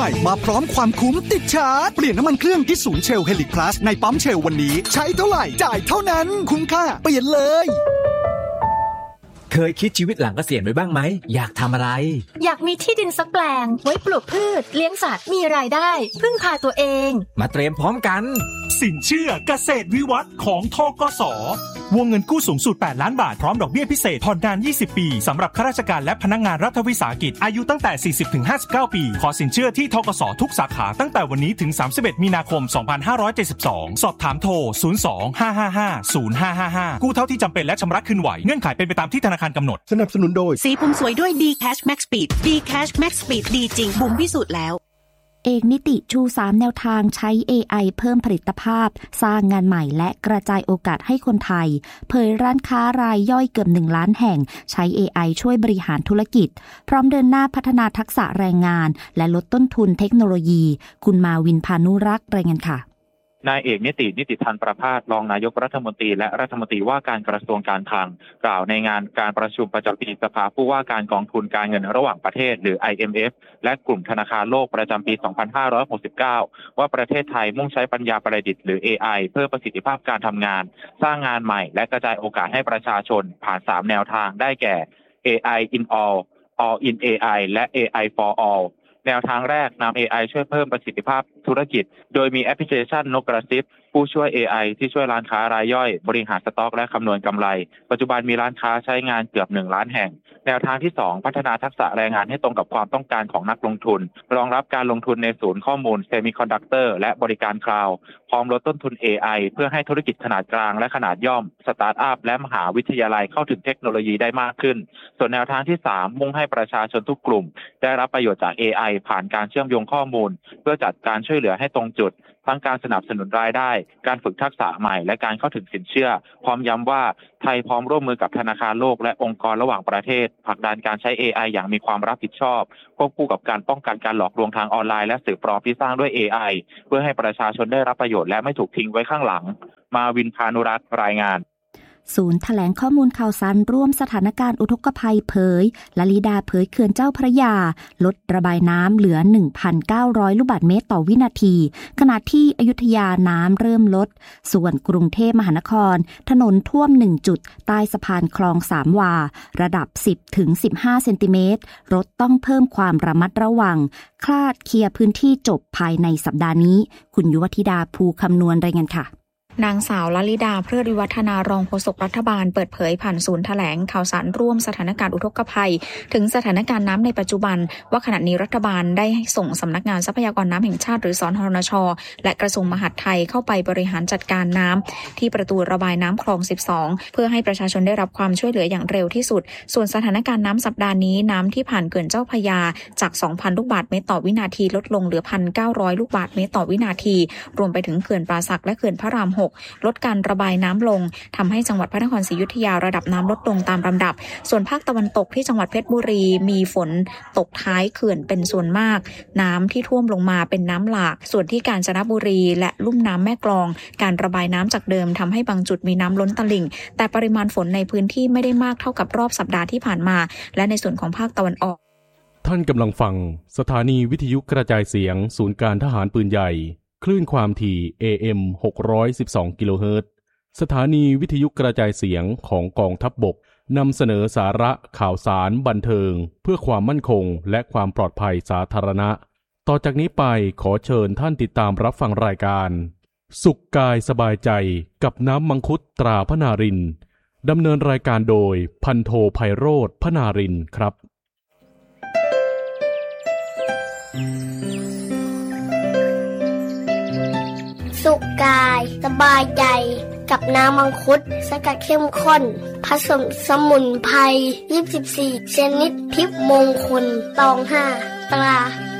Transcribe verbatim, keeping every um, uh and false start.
ม่มาพร้อมความคุ้มติดชาร์จเปลี่ยนน้ำมันเครื่องที่ศูนย์เชลเฮลิคพลัสในปั๊มเชลวันนี้ใช้เท่าไหร่จ่ายเท่านั้นคุ้มค่าเปลี่ยนเลยเคยคิดชีวิตหลังเกษียณไว้บ้างไหมอยากทำอะไรอยากมีที่ดินสักแปลงไว้ปลูกพืชเลี้ยงสัตว์มีรายได้พึ่งพาตัวเองมาเตรียมพร้อมกันสินเชื่อเกษตรวิวัฒน์ของธกส.วงเงินกู้สูงสุดแปดล้านบาทพร้อมดอกเบี้ยพิเศษผ่อนนานยี่สิบปีสำหรับข้าราชการและพนักงานรัฐวิสาหกิจอายุตั้งแต่ สี่สิบถึงห้าสิบเก้า ปีขอสินเชื่อที่ธกส.ทุกสาขาตั้งแต่วันนี้ถึงสามสิบเอ็ดมีนาคมสองพันห้าร้อยเจ็ดสิบสองสอบถามโทรศูนย์ สอง ห้า ห้า ห้า ศูนย์ ห้า ห้า ห้ากู้เท่าที่จำเป็นและชำระคืนไหวเงื่อนไขเป็นไปตามที่ธนาคารกำหนดสนับสนุนโดยสีผมสวยด้วย D-Cash Max Speed D-Cash Max Speed ดีจริงบุ๋มพิสูจน์แล้วเอกนิติชูสามแนวทางใช้ เอ ไอ เพิ่มผลิตภาพสร้างงานใหม่และกระจายโอกาสให้คนไทยเผยร้านค้ารายย่อยเกือบหนึ่งล้านแห่งใช้ เอ ไอ ช่วยบริหารธุรกิจพร้อมเดินหน้าพัฒนาทักษะแรงงานและลดต้นทุนเทคโนโลยีคุณมาวินพานุรักษ์รายงานค่ะนายเอกนิตินิติธันประภาสรองนายกรัฐมนตรีและรัฐมนตรีว่าการกระทรวงการคลังกล่าวในงานการประชุมประจำปีสภาผู้ว่าการกองทุนการเงินระหว่างประเทศหรือ ไอ เอ็ม เอฟ และกลุ่มธนาคารโลกประจำปี สองพันห้าร้อยหกสิบเก้า ว่าประเทศไทยมุ่งใช้ปัญญาประดิษฐ์หรือ เอ ไอ เพิ่มประสิทธิภาพการทำงานสร้างงานใหม่และกระจายโอกาสให้ประชาชนผ่านสามแนวทางได้แก่ เอ ไอ in all all in เอ ไอ และ เอ ไอ for allแนวทางแรกนำ เอ ไอ ช่วยเพิ่มประสิทธิภาพธุรกิจโดยมีแอปพลิเคชันนกกระซิบผู้ช่วย เอ ไอ ที่ช่วยร้านค้ารายย่อยบริหารสต็อกและคำนวณกำไรปัจจุบันมีร้านค้าใช้งานเกือบหนึ่งล้านแห่งแนวทางที่สองพัฒนาทักษะแรงงานให้ตรงกับความต้องการของนักลงทุนรองรับการลงทุนในศูนย์ข้อมูลเซมิคอนดักเตอร์และบริการคลาวด์พร้อมลดต้นทุน เอ ไอ เพื่อให้ธุรกิจขนาดกลางและขนาดย่อมสตาร์ทอัพและมหาวิทยาลัยเข้าถึงเทคโนโลยีได้มากขึ้นส่วนแนวทางที่สามมุ่งให้ประชาชนทุกกลุ่มได้รับประโยชน์จาก เอ ไอ ผ่านการเชื่อมโยงข้อมูลเพื่อจัดการช่วยเหลือให้ตรงจุดทั้งการสนับสนุนรายได้การฝึกทักษะใหม่และการเข้าถึงสินเชื่อพร้อมย้ำว่าไทยพร้อมร่วมมือกับธนาคารโลกและองค์กรระหว่างประเทศผลักดันการใช้ เอ ไอ อย่างมีความรับผิดชอบควบคู่กับการป้องกันการหลอกลวงทางออนไลน์และสื่อปลอมที่สร้างด้วย เอ ไอ เพื่อให้ประชาชนได้รับประโยชน์และไม่ถูกทิ้งไว้ข้างหลังมาวินพานุรักษ์รายงานศูนย์แถลงข้อมูลข่าวสารร่วมสถานการณ์อุทกภัยเผยลลิดาเผยเขื่อนเจ้าพระยาลดระบายน้ำเหลือ หนึ่งพันเก้าร้อย ลูกบาศก์เมตรต่อวินาทีขณะที่อยุธยาน้ำเริ่มลดส่วนกรุงเทพมหานครถนนท่วมหนึ่งจุดใต้สะพานคลองสามวาระดับ สิบถึงสิบห้า เซนติเมตรรถต้องเพิ่มความระมัดระวังคลาดเคลียร์พื้นที่จบภายในสัปดาห์นี้คุณยุวธิดาภูคำนวณรายงานค่ะนางสาวลลิดาเพลิดวิวัฒนารองโฆษกรัฐบาลเปิดเผยผ่านศูนย์แถลงข่าวสารร่วมสถานการณ์อุทกภัยถึงสถานการณ์น้ำในปัจจุบันว่าขณะนี้รัฐบาลได้ส่งสำนักงานทรัพยากรน้ำแห่งชาติหรือสธนช.และกระทรวงมหาดไทยเข้าไปบริหารจัดการน้ำที่ประตูระบายน้ำคลองสิบสองเพื่อให้ประชาชนได้รับความช่วยเหลืออย่างเร็วที่สุดส่วนสถานการณ์น้ำสัปดาห์นี้น้ำที่ผ่านเขื่อนเจ้าพระยาจาก สองพัน ลูกบาศก์เมตรต่อวินาทีลดลงเหลือ หนึ่งพันเก้าร้อย ลูกบาศก์เมตรต่อวินาทีรวมไปถึงเขื่อนป่าสักและเขื่อนพระรามหกลดการระบายน้ำลงทำให้จังหวัดพระนครศรีอยุธยาระดับน้ำลดลงตามลำดับส่วนภาคตะวันตกที่จังหวัดเพชรบุรีมีฝนตกท้ายเขื่อนเป็นส่วนมากน้ำที่ท่วมลงมาเป็นน้ำหลากส่วนที่กาญจนบุรีและลุ่มน้ำแม่กลองการระบายน้ำจากเดิมทำให้บางจุดมีน้ำล้นตลิ่งแต่ปริมาณฝนในพื้นที่ไม่ได้มากเท่ากับรอบสัปดาห์ที่ผ่านมาและในส่วนของภาคตะวันออกท่านกำลังฟังสถานีวิทยุกระจายเสียงศูนย์การทหารปืนใหญ่คลื่นความถี่ เอ เอ็ม หกร้อยสิบสอง กิโลเฮิรตซ์สถานีวิทยุกระจายเสียงของกองทัพบกนำเสนอสาระข่าวสารบันเทิงเพื่อความมั่นคงและความปลอดภัยสาธารณะต่อจากนี้ไปขอเชิญท่านติดตามรับฟังรายการสุขกายสบายใจกับน้ำมังคุดตราพนารินดำเนินรายการโดยพันโทไพโรจน์พนารินครับสุขกายสบายใจกับน้ำมังคุดสกัดเข้มข้นผสมสมุนไพรยี่สิบสี่ชนิดทิพย์มงคลตองห้าตรา